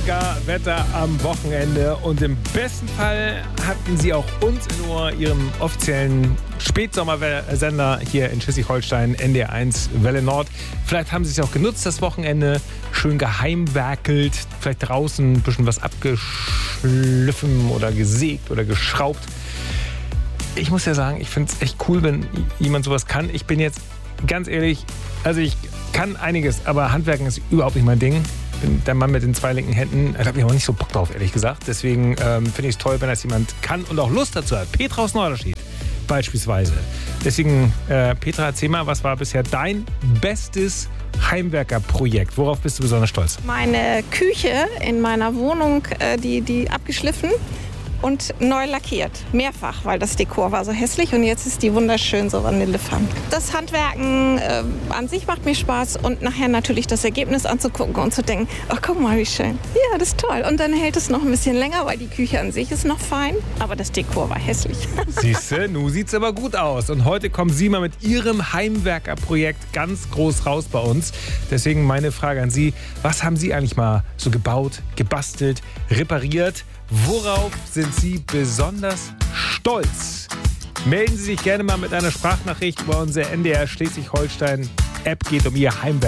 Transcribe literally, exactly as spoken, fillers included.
mega Wetter am Wochenende und im besten Fall hatten Sie auch uns in Ohr, Ihrem offiziellen Spätsommersender hier in Schleswig-Holstein, N D R eins Welle Nord. Vielleicht haben Sie es auch genutzt, das Wochenende, schön geheimwerkelt, vielleicht draußen ein bisschen was abgeschliffen oder gesägt oder geschraubt. Ich muss ja sagen, ich finde es echt cool, wenn jemand sowas kann. Ich bin jetzt ganz ehrlich, also ich kann einiges, aber Handwerken ist überhaupt nicht mein Ding. Ich bin der Mann mit den zwei linken Händen. Da habe ich aber nicht so Bock drauf, ehrlich gesagt. Deswegen ähm, finde ich es toll, wenn das jemand kann und auch Lust dazu hat. Petra aus Norderstedt beispielsweise. Deswegen, äh, Petra, erzähl mal, was war bisher dein bestes Heimwerkerprojekt? Worauf bist du besonders stolz? Meine Küche in meiner Wohnung, äh, die, die abgeschliffen und neu lackiert. Mehrfach, weil das Dekor war so hässlich und jetzt ist die wunderschön so vanillefarben. Das Handwerken äh, an sich macht mir Spaß und nachher natürlich das Ergebnis anzugucken und zu denken, ach guck mal, wie schön. Ja, das ist toll. Und dann hält es noch ein bisschen länger, weil die Küche an sich ist noch fein, aber das Dekor war hässlich. Siehste, nun sieht's aber gut aus. Und heute kommen Sie mal mit Ihrem Heimwerkerprojekt ganz groß raus bei uns. Deswegen meine Frage an Sie, was haben Sie eigentlich mal so gebaut, gebastelt, repariert? Worauf sind Sie besonders stolz? Melden Sie sich gerne mal mit einer Sprachnachricht über unsere N D R Schleswig-Holstein-App. Geht um Ihr Heimwerk.